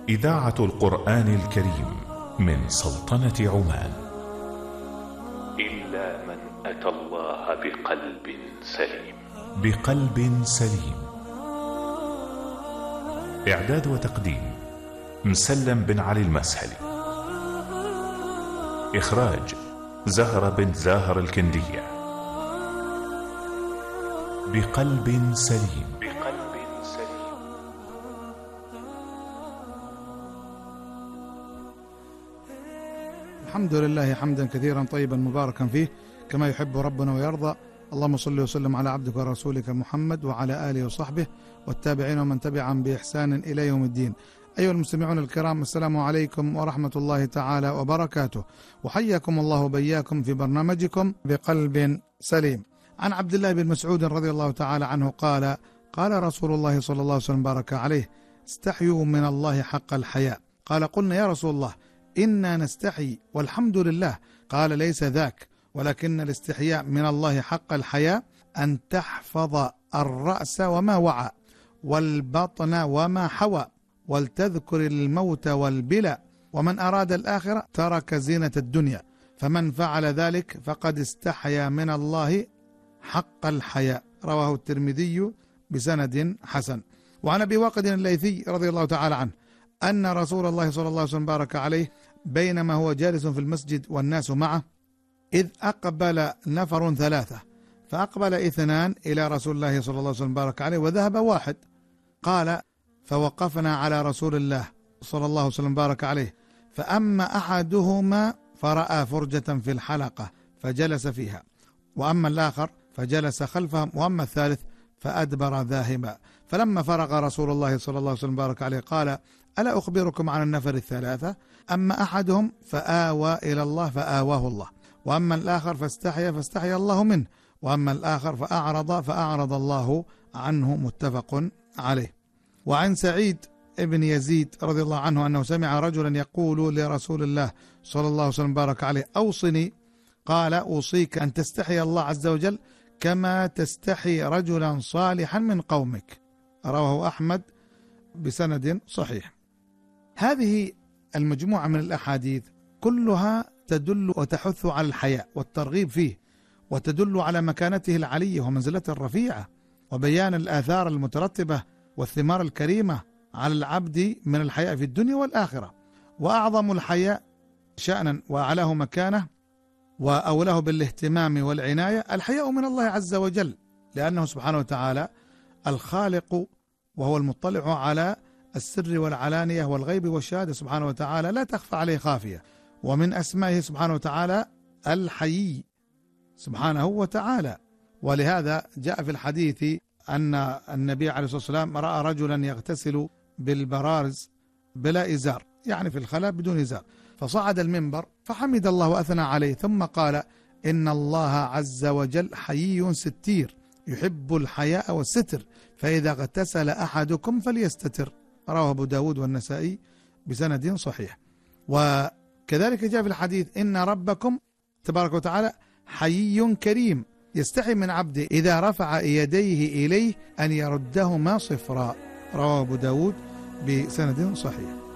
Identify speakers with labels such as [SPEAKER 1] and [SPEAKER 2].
[SPEAKER 1] إذاعة القرآن الكريم من سلطنة عمان.
[SPEAKER 2] إلا من أتى الله بقلب سليم.
[SPEAKER 1] بقلب سليم. إعداد وتقديم مسلم بن علي المسهلي. إخراج زهرة بن زاهر الكندية. بقلب سليم.
[SPEAKER 2] بقلب سليم.
[SPEAKER 3] الحمد لله حمدا كثيرا طيبا مباركا فيه كما يحب ربنا ويرضى. اللهم صل وسلم على عبدك ورسولك محمد وعلى آله وصحبه والتابعين ومن تبعهم بإحسان إلى يوم الدين. أيها المستمعون الكرام، السلام عليكم ورحمة الله تعالى وبركاته، وحياكم الله وبياكم في برنامجكم بقلب سليم. عن عبد الله بن مسعود رضي الله تعالى عنه قال: قال رسول الله صلى الله عليه وسلم بارك عليه: استحيوا من الله حق الحياء. قال: قلنا يا رسول الله إنا نستحي والحمد لله. قال: ليس ذاك، ولكن الاستحياء من الله حق الحياء أن تحفظ الرأس وما وعى، والبطن وما حوى، ولتذكر الموت والبلى، ومن أراد الآخرة ترك زينة الدنيا، فمن فعل ذلك فقد استحيا من الله حق الحياء. رواه الترمذي بسند حسن. وعن أبي واقد الليثي رضي الله تعالى عنه أن رسول الله صلى الله عليه وسلم بارك عليه بينما هو جالس في المسجد والناس معه إذ أقبل نفر ثلاثة، فأقبل اثنان إلى رسول الله صلى الله عليه وسلم بارك عليه وذهب واحد. قال: فوقفنا على رسول الله صلى الله عليه وسلم بارك عليه، فأما أحدهما فرأى فرجة في الحلقة فجلس فيها، وأما الآخر فجلس خلفهم، وأما الثالث فأدبر ذاهبا. فلما فرغ رسول الله صلى الله عليه وسلم بارك عليه قال: ألا أخبركم عن النفر الثلاثة؟ أما أحدهم فآوى إلى الله فآواه الله، وأما الآخر فاستحيا الله منه، وأما الآخر فأعرض الله عنه. متفق عليه. وعن سعيد ابن يزيد رضي الله عنه أنه سمع رجلا يقول لرسول الله صلى الله عليه وسلم بارك عليه: أوصني. قال: أوصيك أن تستحي الله عز وجل كما تستحي رجلا صالحا من قومك. رواه أحمد بسند صحيح. هذه المجموعة من الأحاديث كلها تدل وتحث على الحياء والترغيب فيه، وتدل على مكانته العلية ومنزلته الرفيعة، وبيان الآثار المترتبة والثمار الكريمة على العبد من الحياء في الدنيا والآخرة. وأعظم الحياء شأنا وأعلاه مكانة وأولاه بالاهتمام والعناية الحياء من الله عز وجل، لأنه سبحانه وتعالى الخالق، وهو المطلع على السر والعلانية والغيب والشهادة سبحانه وتعالى، لا تخفى عليه خافية. ومن أسمائه سبحانه وتعالى الحيي سبحانه وتعالى. ولهذا جاء في الحديث أن النبي عليه الصلاة والسلام رأى رجلا يغتسل بالبرارز بلا إزار، يعني في الخلاء بدون إزار، فصعد المنبر فحمد الله وأثنى عليه، ثم قال: إن الله عز وجل حيي ستير يحب الحياء والستر، فإذا اغتسل أحدكم فليستتر. رواه أبو داود والنسائي بسند صحيح. وكذلك جاء في الحديث: إن ربكم تبارك وتعالى حيي كريم يستحي من عبده إذا رفع يديه إليه أن يردهما صفرا. رواه أبو داود بسند صحيح.